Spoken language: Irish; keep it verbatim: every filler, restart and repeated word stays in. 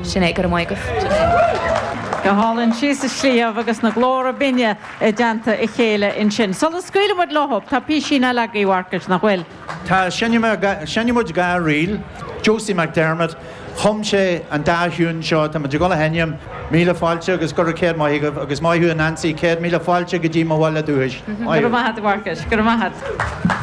sinné go maigah. Go hálann síos a slíomh agus na glóra binne i deanta i chéile in sin. Solas scuile mud lothb, tá pí sína legaí warcairt nach bhfuil. Tá seanimid gá riil, Josie McDermott, chum sé an dáthún seo tá go le henim míle fáilte agus gur céad maigah agus maithú Nancy céad míle fáilte go dtí má bhile dúis. Gur maithad warcairt, gur maithad.